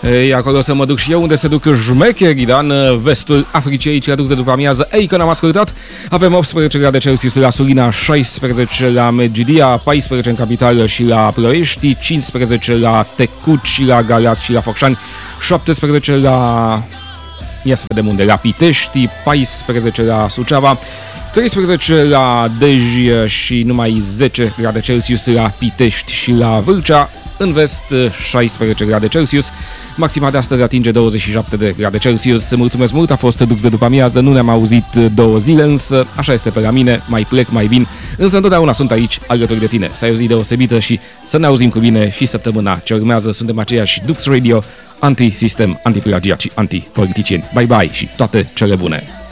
Ei, acolo să mă duc și eu unde se duc șmecherii, da? În vestul Africii, aici la 2 de după amiază. Ei, că n-am ascultat, avem 18 grade Celsius la Sulina, 16 la Medgidia, 14 în capitală și la Ploiești, 15 la Tecuci, la Galați și la Focșani, 17 la... Ia să vedem unde, la Pitești, 14 la Suceava, 13 la Dej și numai 10 grade Celsius la Pitești și la Vâlcea. În vest, 16 grade Celsius. Maxima de astăzi atinge 27 de grade Celsius. Mulțumesc mult, a fost Dux de după amiază. Nu ne-am auzit 2 zile, însă așa este pe la mine. Mai plec, mai vin. Însă întotdeauna sunt aici, alături de tine. Să ai o zi deosebită și să ne auzim cu bine și săptămâna ce urmează. Suntem aceiași Dux Radio, anti-sistem, anti-plagiat și anti-politicieni. Bye bye și toate cele bune!